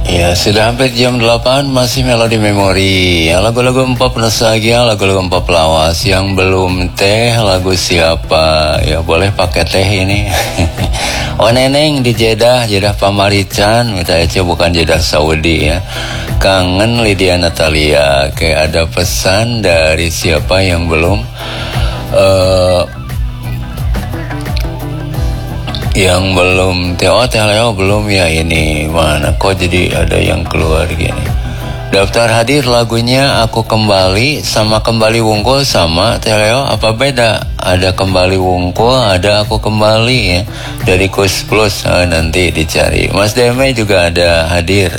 Ya, sudah hampir jam 8, masih Melodi Memori. Lagu-lagu empap nostalgia, lagu-lagu empap lawas. Yang belum teh, lagu siapa? Ya, boleh pakai teh ini. Oh, Neneng di Jeddah Pamarican, minta aja bukan Jeddah Saudi ya. Kangen Lydia Natalia. Kayak ada pesan dari siapa yang belum yang belum Teh Leo belum ya, ini mana kok jadi ada yang keluar gini. Daftar hadir lagunya Aku Kembali sama Kembali Wungkul sama Teh Leo apa beda? Ada Kembali Wungkul, ada Aku Kembali ya dari Kus Plus. Nanti dicari. Mas Deme juga ada hadir.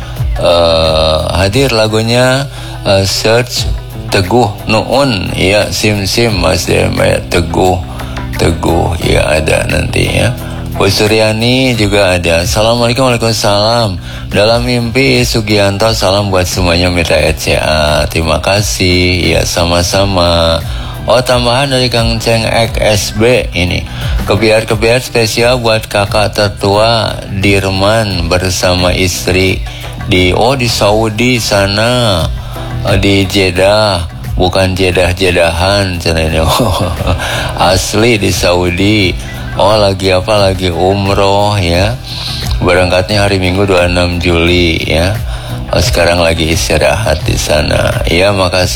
Hadir lagunya Search Teguh Nuun ya, Sim Mas Deme Teguh ya ada nanti ya. Bu Suryani juga ada. Assalamualaikum, waalaikumsalam. Dalam mimpi Sugianto, salam buat semuanya Mitra ECA. Terima kasih ya, sama-sama. Oh, tambahan dari Kang Ceng XSB ini. Kebiar spesial buat kakak tertua Dirman bersama istri di Saudi sana, di Jeddah. Bukan Jeddah-Jeddahan asli di Saudi. Oh, lagi umroh ya. Berangkatnya hari Minggu 26 Juli ya. Sekarang lagi istirahat di sana. Ya, makasih.